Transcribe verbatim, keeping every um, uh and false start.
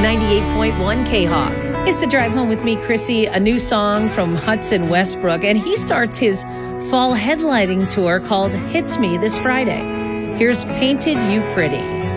ninety-eight point one K-Hawk. It's The Drive Home with me, Chrissy, a new song from Hudson Westbrook, and he starts his fall headlighting tour called Hits Me this Friday. Here's Painted You Pretty.